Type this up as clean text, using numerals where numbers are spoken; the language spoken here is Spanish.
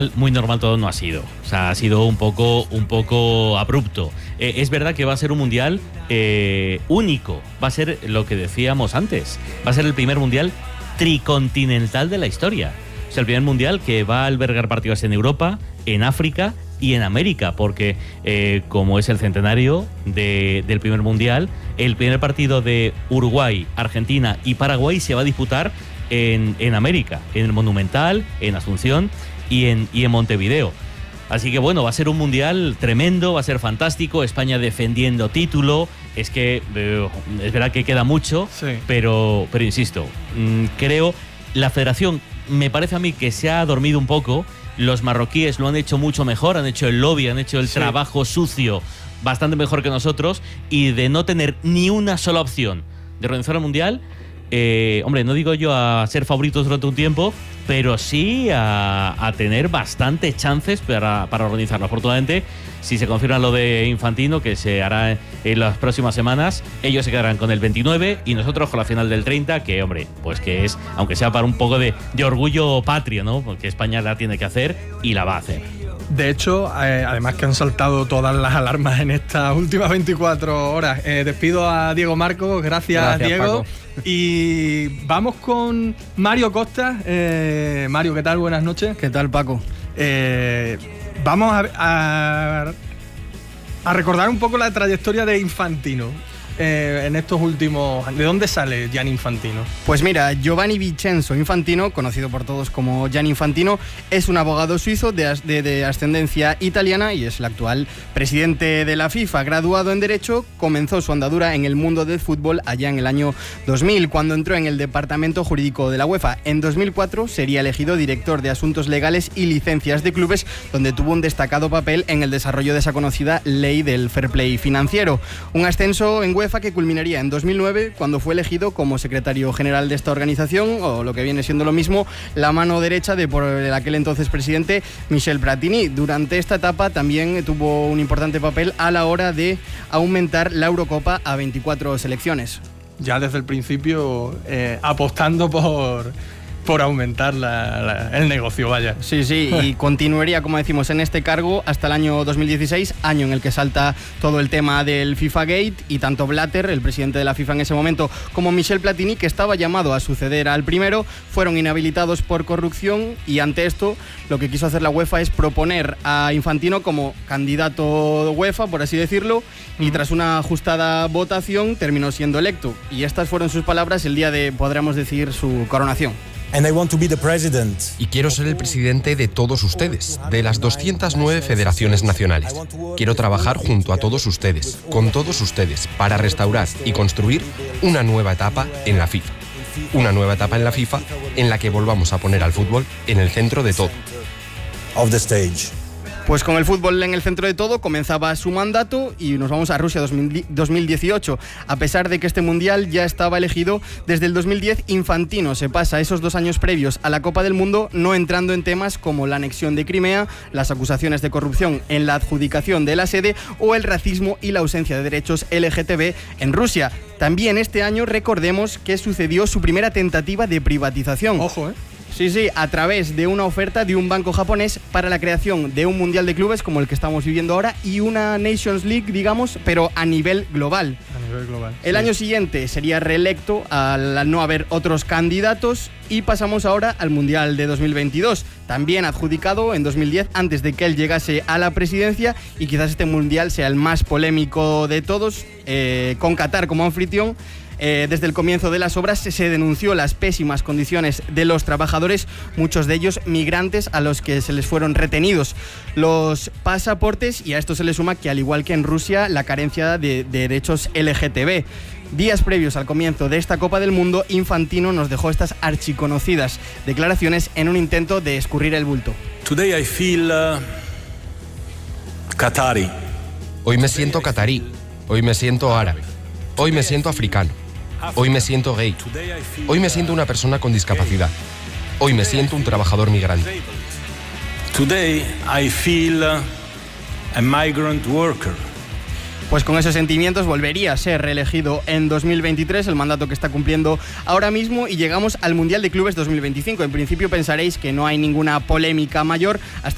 muy normal todo no ha sido. O sea, ha sido un poco abrupto. Es verdad que va a ser un mundial único. Va a ser lo que decíamos antes. Va a ser el primer mundial tricontinental de la historia. O sea, el primer mundial que va a albergar partidos en Europa, en África y en América, porque como es el centenario del primer mundial, el primer partido de Uruguay, Argentina y Paraguay se va a disputar en América, en el Monumental, en Asunción y en Montevideo. Así que bueno, va a ser un mundial tremendo, va a ser fantástico. España defendiendo título. Es que es verdad que queda mucho, sí. pero insisto, creo la federación, me parece a mí que se ha dormido un poco. Los marroquíes lo han hecho mucho mejor, han hecho el lobby, han hecho el trabajo sucio bastante mejor que nosotros, y de no tener ni una sola opción de organizar el mundial, hombre, no digo yo a ser favoritos durante un tiempo, pero sí a tener bastantes chances para organizarlo. Afortunadamente, si se confirma lo de Infantino, que se hará en las próximas semanas, ellos se quedarán con el 29 y nosotros con la final del 30, que hombre, pues que es, aunque sea para un poco de orgullo patrio, ¿no? Porque España la tiene que hacer y la va a hacer. De hecho, además que han saltado todas las alarmas en estas últimas 24 horas. Despido a Diego Marcos, gracias Diego. Paco. Y vamos con Mario Costa. Mario, ¿qué tal? Buenas noches. ¿Qué tal, Paco? Vamos a recordar un poco la trayectoria de Infantino. En estos últimos... ¿De dónde sale Gianni Infantino? Pues mira, Giovanni Vincenzo Infantino, conocido por todos como Gianni Infantino, es un abogado suizo de ascendencia italiana y es el actual presidente de la FIFA. Graduado en Derecho, comenzó su andadura en el mundo del fútbol allá en el año 2000, cuando entró en el departamento jurídico de la UEFA. En 2004 sería elegido director de Asuntos Legales y Licencias de Clubes, donde tuvo un destacado papel en el desarrollo de esa conocida ley del fair play financiero. Un ascenso en UEFA que culminaría en 2009 cuando fue elegido como secretario general de esta organización, o lo que viene siendo lo mismo, la mano derecha de por el aquel entonces presidente Michel Platini. Durante esta etapa también tuvo un importante papel a la hora de aumentar la Eurocopa a 24 selecciones. Ya desde el principio apostando por aumentar el negocio, vaya. Sí, y continuaría, como decimos, en este cargo hasta el año 2016, año en el que salta todo el tema del FIFA Gate, y tanto Blatter, el presidente de la FIFA en ese momento, como Michel Platini, que estaba llamado a suceder al primero, fueron inhabilitados por corrupción, y ante esto lo que quiso hacer la UEFA es proponer a Infantino como candidato UEFA, por así decirlo, y tras una ajustada votación terminó siendo electo. Y estas fueron sus palabras el día de, podríamos decir, su coronación. Y quiero ser el presidente de todos ustedes, de las 209 federaciones nacionales. Quiero trabajar junto a todos ustedes, con todos ustedes, para restaurar y construir una nueva etapa en la FIFA. Una nueva etapa en la FIFA en la que volvamos a poner al fútbol en el centro de todo. Pues con el fútbol en el centro de todo comenzaba su mandato y nos vamos a Rusia 2018. A pesar de que este mundial ya estaba elegido desde el 2010, Infantino se pasa esos 2 años previos a la Copa del Mundo no entrando en temas como la anexión de Crimea, las acusaciones de corrupción en la adjudicación de la sede o el racismo y la ausencia de derechos LGTB en Rusia. También este año recordemos que sucedió su primera tentativa de privatización. Ojo, Sí, a través de una oferta de un banco japonés para la creación de un mundial de clubes como el que estamos viviendo ahora y una Nations League, digamos, pero a nivel global. El año siguiente sería reelecto al no haber otros candidatos y pasamos ahora al Mundial de 2022, también adjudicado en 2010 antes de que él llegase a la presidencia, y quizás este mundial sea el más polémico de todos, con Qatar como anfitrión. Desde el comienzo de las obras se denunció las pésimas condiciones de los trabajadores, muchos de ellos migrantes a los que se les fueron retenidos los pasaportes, y a esto se le suma que, al igual que en Rusia, la carencia de derechos LGTB. Días previos al comienzo de esta Copa del Mundo, Infantino nos dejó estas archiconocidas declaraciones en un intento de escurrir el bulto. Today I feel Qatari. Hoy me siento catarí, hoy me siento árabe, hoy me siento africano. Hoy me siento gay. Hoy me siento una persona con discapacidad. Hoy me siento un trabajador migrante. Today I feel a migrant worker. Pues con esos sentimientos volvería a ser reelegido en 2023, el mandato que está cumpliendo ahora mismo, y llegamos al Mundial de Clubes 2025. En principio pensaréis que no hay ninguna polémica mayor hasta